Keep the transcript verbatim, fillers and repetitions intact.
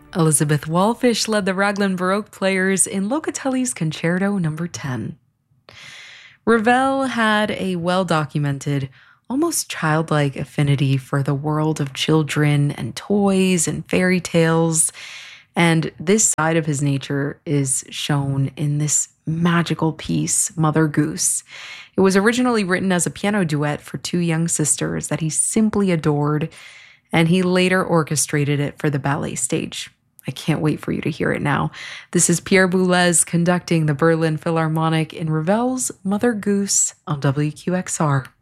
Elizabeth Wallfish led the Raglan Baroque players in Locatelli's Concerto Number ten. Ravel had a well-documented, almost childlike affinity for the world of children and toys and fairy tales, and this side of his nature is shown in this magical piece, Mother Goose. It was originally written as a piano duet for two young sisters that he simply adored, and he later orchestrated it for the ballet stage. I can't wait for you to hear it now. This is Pierre Boulez conducting the Berlin Philharmonic in Ravel's Mother Goose on W Q X R.